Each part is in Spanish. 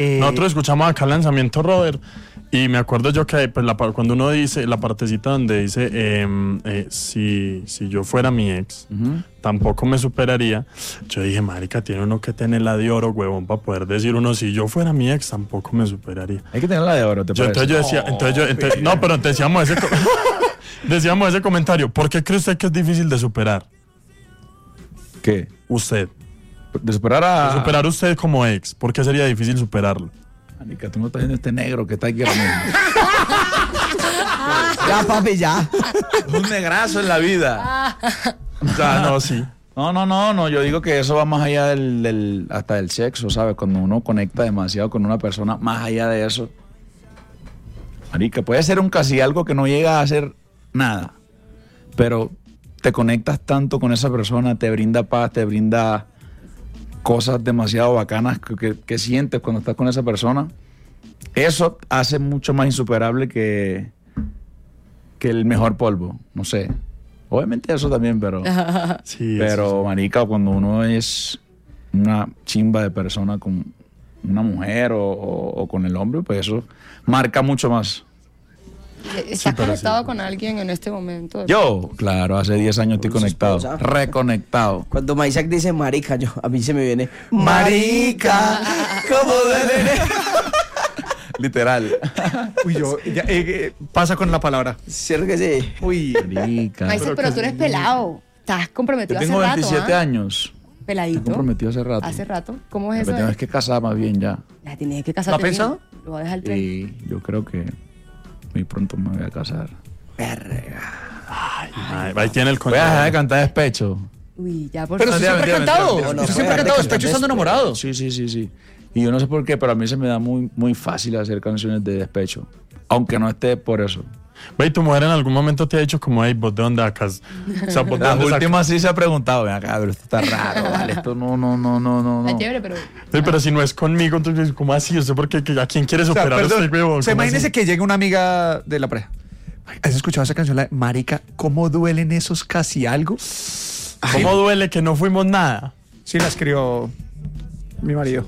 Nosotros escuchamos acá el lanzamiento, Robert, y me acuerdo yo que pues, cuando uno dice, la partecita donde dice, si yo fuera mi ex, tampoco me superaría, yo dije, marica, tiene uno que tenerla de oro, huevón, para poder decir uno, si yo fuera mi ex, tampoco me superaría. Hay que tenerla de oro, ¿te parece? Entonces yo decía, no, pero decíamos ese comentario, ¿por qué cree usted que es difícil de superar? ¿Qué? Usted. De superar a... De superar usted como ex, ¿por qué sería difícil superarlo? Marica, tú no estás viendo este negro que está aquí ahora mismo. Ya, papi, ya. Un negrazo en la vida. O sea, no, sí. No, yo digo que eso va más allá hasta del sexo, ¿sabes? Cuando uno conecta demasiado con una persona, más allá de eso. Marica, puede ser un casi algo que no llega a hacer nada, pero te conectas tanto con esa persona, te brinda paz, te brinda cosas demasiado bacanas que sientes cuando estás con esa persona. Eso hace mucho más insuperable que el mejor polvo, no sé. Obviamente eso también, pero... Sí, pero, marica, cuando uno es una chimba de persona con una mujer o con el hombre, pues eso marca mucho más. ¿Estás conectado con alguien en este momento? Yo, claro, hace 10 años estoy conectado, esposa. reconectado. Cuando Maisak dice marica, a mí se me viene marica, ¿cómo duele? Literal. Uy, pasa con la palabra. ¿Cierto que sí? Uy, Marica. Maísa, pero tú eres pelado. Estás Yo comprometido tengo hace rato. 27 años. Peladito. Estoy comprometido hace rato. Hace rato. ¿Cómo es Me eso? tengo que casar más bien ya. La tienes que casarte. ¿Lo ha pensado? bien. Lo va a dejar el tren. Y yo creo que muy pronto me voy a casar. Ahí tiene el Voy a dejar de cantar despecho. Uy, ya por pero favor. usted siempre ha mentira, cantado. mentira, Usted siempre ha cantado despecho estando enamorado. Sí. Y yo no sé por qué, pero a mí se me da muy fácil hacer canciones de despecho. Aunque no esté por eso. Ve, ¿y tu mujer en algún momento te ha dicho como, hey, vos de dónde sacas? O sea, vos de La dónde última sí se ha preguntado, ven acá, pero esto está raro, vale, esto no. Está chévere, pero... Sí, pero si no es conmigo, entonces, ¿cómo así? ¿Usted por qué? ¿A quién quiere superar a este huevón? O sea, ¿Cómo imagínese así? que llegue una amiga de la pareja. ¿Has escuchado esa canción? La de Marica, ¿cómo duelen esos casi algo? ¿Cómo duele que no fuimos nada? Sí, la escribió mi marido.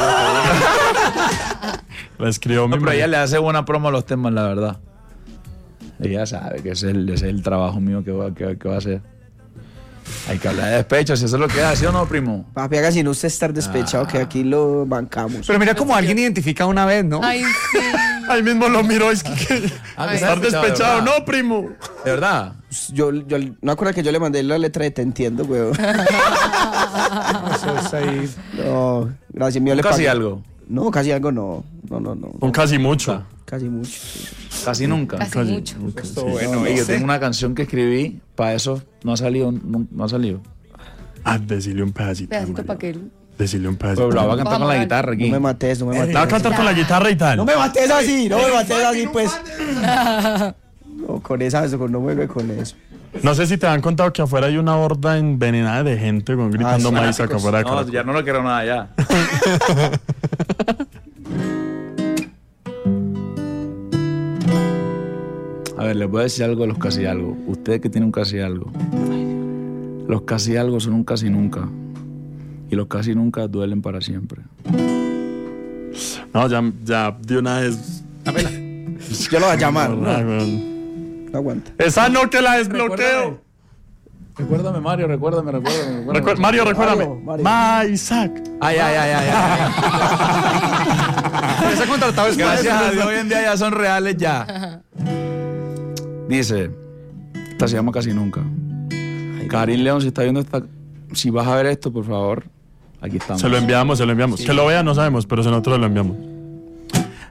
La escribió mi No, pero marido. ella le hace buena promo a los temas, la verdad. Ella sabe que ese es el trabajo mío que va a hacer. Hay que hablar de despecho, si eso es lo que es, ¿sí o no, primo? Papi, haga sin usted estar despechado, que aquí lo bancamos. Pero mira como alguien identifica una vez, ¿no? Ay, sí. Ahí mismo lo miró, es que estar de despechado, verdad. no, primo. ¿De verdad? Yo no acuerdo que yo le mandé la letra de Te entiendo, weón. Eso es ahí. No, gracias mío le Casi pagué. algo. No, casi algo no. Con casi mucho. Casi mucho. Casi nunca. Casi mucho. Esto bueno. Y yo tengo una canción que escribí para eso, no ha salido. Ah, decirle un pedacito. Pedacito María. para que él... Decirle un Pero pedacito. la voy a cantar con la Vamos, guitarra aquí. No me mates. La va a cantar con la guitarra y tal. No me mates así, pues. No, con eso, no me con eso. No sé si te han contado que afuera hay una horda envenenada de gente con gritando sí, maíz acá afuera de No, Caracol. ya no lo quiero nada ya. A ver, les voy a decir algo de los casi algo. Ustedes que tienen un casi algo. Los casi algo son un casi nunca. Y los casi nunca duelen para siempre. No, ya de una vez. Yo lo voy a llamar. Ah, No, weón. no aguanta. Esa no que la desbloqueo. Recuérdame, Mario, recuérdame. Mario, recuérdame. Mario. Isaac. Ay. Ese contratado es Gracias a Dios, hoy en día ya son reales ya. Dice, esta se llama Casi Nunca. Karim León, si está viendo esta, si vas a ver esto, por favor, aquí estamos. Se lo enviamos. Que lo vea no sabemos, pero nosotros lo enviamos.